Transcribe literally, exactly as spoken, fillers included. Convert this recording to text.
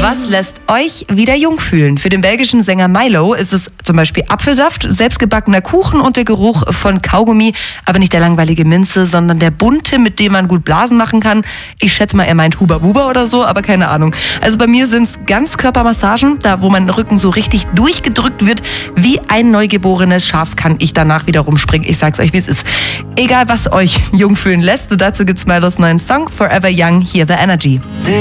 Was lässt euch wieder jung fühlen? Für den belgischen Sänger Milo ist es zum Beispiel Apfelsaft, selbstgebackener Kuchen und der Geruch von Kaugummi, aber nicht der langweilige Minze, sondern der bunte, mit dem man gut Blasen machen kann. Ich schätze mal, er meint Huba Buba oder so, aber keine Ahnung. Also bei mir sind es Ganzkörpermassagen, da wo mein Rücken so richtig durchgedrückt wird. Wie ein neugeborenes Schaf kann ich danach wieder rumspringen. Ich sag's euch, wie es ist. Egal, was euch jung fühlen lässt, dazu gibt's Milos neuen Song Forever Young, hier The Energy.